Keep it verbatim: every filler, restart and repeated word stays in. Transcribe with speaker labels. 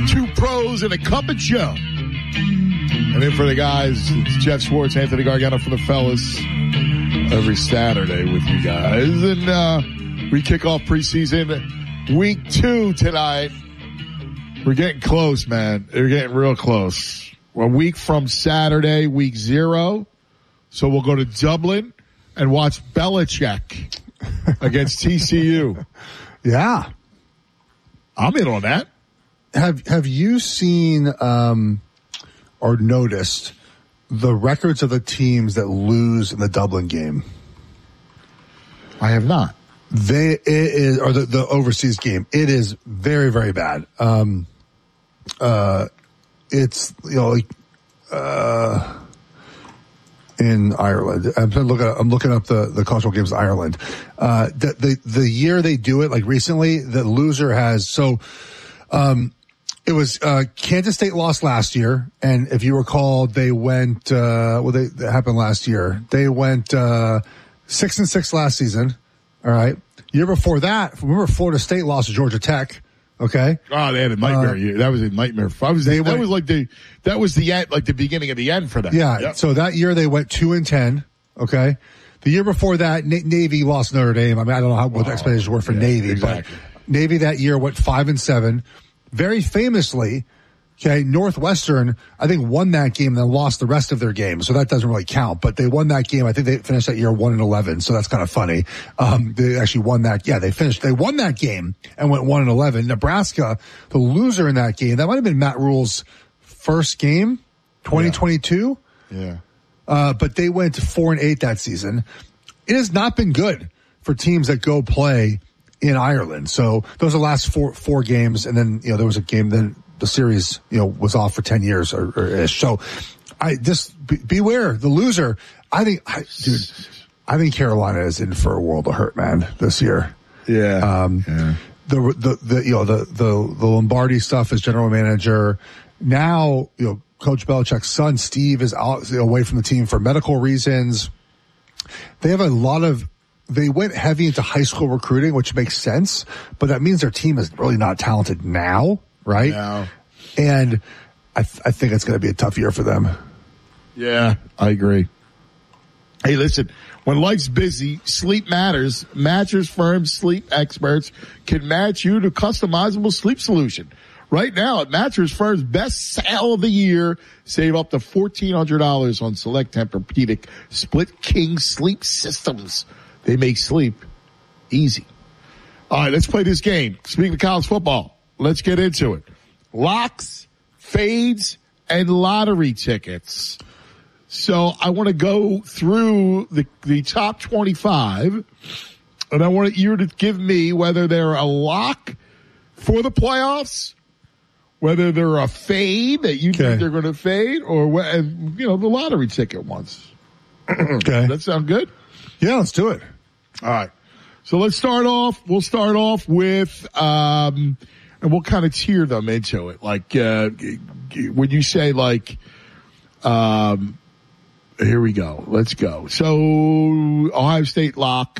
Speaker 1: Two pros and a cup of Joe. And then for the guys, it's Jeff Schwartz, Anthony Gargano for the fellas. Every Saturday with you guys. And uh, we kick off preseason week two tonight. We're getting close, man. We're getting real close. We're a week from Saturday, week zero. So we'll go to Dublin and watch Belichick against T C U.
Speaker 2: Yeah.
Speaker 1: I'm in on that.
Speaker 2: Have Have you seen um, or noticed the records of the teams that lose in the Dublin game?
Speaker 1: I have not.
Speaker 2: They it is or the, the overseas game. It is very, very bad. Um, uh, it's you know like uh, in Ireland. I'm looking. I'm looking up the, the cultural games in Ireland. Uh, the, the the year they do it, like recently, the loser has so. Um, It was, uh, Kansas State lost last year. And if you recall, they went, uh, well, they, that happened last year. They went, uh, six and six last season. All right. Year before that, remember Florida State lost to Georgia Tech. Okay.
Speaker 1: Oh, they had a nightmare
Speaker 2: Uh,
Speaker 1: year. That was a nightmare. I was,
Speaker 2: They
Speaker 1: that
Speaker 2: went-
Speaker 1: was like the, that was the end, like the beginning of the end for them.
Speaker 2: Yeah.
Speaker 1: Yep.
Speaker 2: So that year they went two and ten. Okay. The year before that, Na- Navy lost Notre Dame. I mean, I don't know how, what the
Speaker 1: Oh,
Speaker 2: explanations were for
Speaker 1: yeah,
Speaker 2: Navy,
Speaker 1: exactly.
Speaker 2: but Navy that year went five and seven. Very famously, okay, Northwestern, I think, won that game and then lost the rest of their games. So that doesn't really count, but they won that game. I think they finished that year one and eleven. So that's kind of funny. Um, they actually won that. Yeah, they finished, they won that game and went one and eleven. Nebraska, the loser in that game, that might have been Matt Rule's first game, twenty twenty-two.
Speaker 1: Yeah.
Speaker 2: Uh, but they went to four and eight that season. It has not been good for teams that go play in Ireland. So those are the last four, four games. And then, you know, there was a game, then the series, you know, was off for ten years or, or ish. So I just be, beware the loser. I think, I, dude, I think Carolina is in for a world of hurt, man, this year.
Speaker 1: Yeah.
Speaker 2: Um,
Speaker 1: yeah.
Speaker 2: the, the, the, you know, the, the, the Lombardi stuff as general manager. Now, you know, Coach Belichick's son, Steve, is out, away from the team for medical reasons. They have a lot of, they went heavy into high school recruiting, which makes sense, but that means their team is really not talented now, right?
Speaker 1: Now.
Speaker 2: And I, th- I think it's going to be a tough year for them.
Speaker 1: Yeah, I agree. Hey, listen, when life's busy, sleep matters. Mattress Firm's sleep experts can match you to customizable sleep solution. Right now at Mattress Firm's best sale of the year, save up to fourteen hundred dollars on select Tempur-Pedic split king sleep systems. They make sleep easy. All right, let's play this game. Speaking of college football, let's get into it. Locks, fades, and lottery tickets. So I want to go through the, the top twenty-five, and I want you to give me whether they're a lock for the playoffs, whether they're a fade that you
Speaker 2: Okay.
Speaker 1: think they're going to fade, or, wh- and, you know, the lottery ticket ones.
Speaker 2: Okay.
Speaker 1: Does that sound good?
Speaker 2: Yeah, let's do it.
Speaker 1: All right. So let's start off. We'll start off with, um, and we'll kind of tier them into it. Like, uh, when you say like, um, here we go. Let's go. So Ohio State lock.